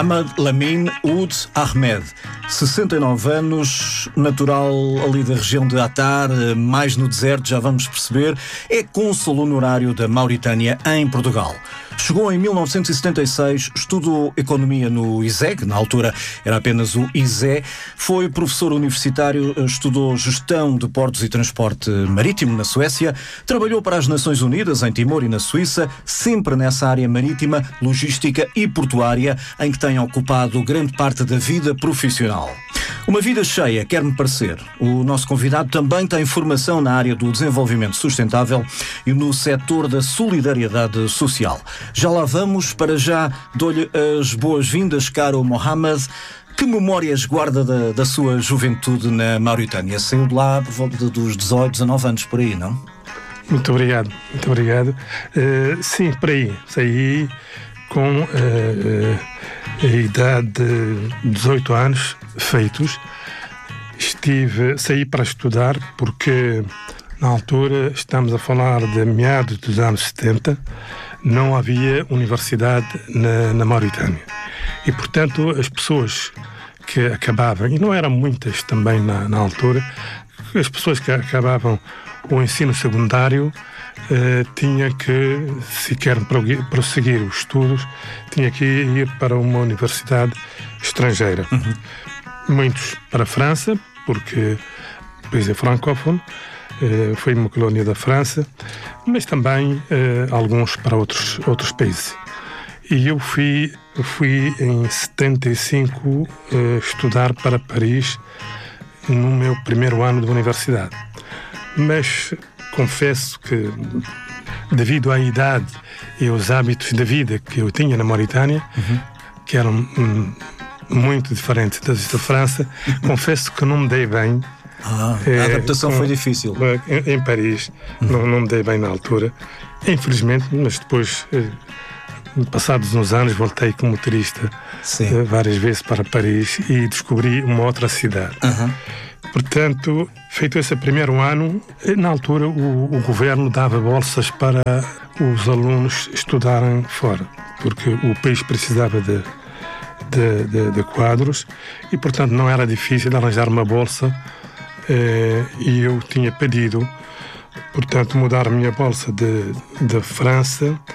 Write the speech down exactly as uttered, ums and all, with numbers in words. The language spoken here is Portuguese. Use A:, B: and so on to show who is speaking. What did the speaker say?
A: Mohamed Lamine Oud Ahmed, sessenta e nove anos, natural ali da região de Atar, mais no deserto, já vamos perceber, é cônsul honorário da Mauritânia em Portugal. Chegou em mil novecentos e setenta e seis, estudou economia no I S E G, na altura era apenas o I S E, foi professor universitário, estudou gestão de portos e transporte marítimo na Suécia, trabalhou para as Nações Unidas em Timor e na Suíça, sempre nessa área marítima, logística e portuária, em que tem ocupado grande parte da vida profissional. Uma vida cheia, quer-me parecer. O nosso convidado também tem formação na área do desenvolvimento sustentável e no setor da solidariedade social. Já lá vamos, para já dou-lhe as boas-vindas, caro Mohamed. Que memórias guarda da, da sua juventude na Mauritânia? Saiu de lá por volta dos dezoito, dezanove anos, por aí, não?
B: Muito obrigado, muito obrigado. Uh, sim, por aí. Saí com uh, uh, a idade de dezoito anos feitos. Estive, saí para estudar porque, na altura, estamos a falar de meados dos anos setenta, não havia universidade na, na Mauritânia. E, portanto, as pessoas que acabavam, e não eram muitas também na, na altura, as pessoas que acabavam o ensino secundário eh, tinham que, se querem prosseguir os estudos, tinham que ir para uma universidade estrangeira.
A: Uhum.
B: Muitos para a França, porque o país é francófono, eh, foi uma colónia da França, mas também eh, alguns para outros, outros países. E eu fui, eu fui em setenta e cinco eh, estudar para Paris no meu primeiro ano de universidade. Mas confesso que, devido à idade e aos hábitos da vida que eu tinha na Mauritânia, uhum. que eram hum, muito diferentes das da França, confesso que não me dei bem.
A: Ah, a é, adaptação com, foi difícil.
B: Em, em Paris, uhum. não, não me dei bem na altura. Infelizmente, mas depois, passados uns anos, voltei como turista Sim. várias vezes para Paris e descobri uma outra cidade.
A: Uhum.
B: Portanto, feito esse primeiro ano, na altura o, o governo dava bolsas para os alunos estudarem fora, porque o país precisava de, de, de, de quadros e, portanto, não era difícil arranjar uma bolsa eh, e eu tinha pedido, portanto, mudar a minha bolsa de, de França